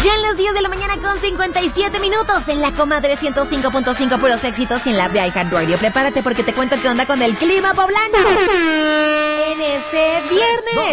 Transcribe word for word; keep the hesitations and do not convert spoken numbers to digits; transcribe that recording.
Ya en las diez de la mañana con cincuenta y siete minutos en la Comadre ciento cinco punto cinco, puros éxitos, y en la de iHeartRadio. Prepárate porque te cuento qué onda con el clima poblano en este viernes.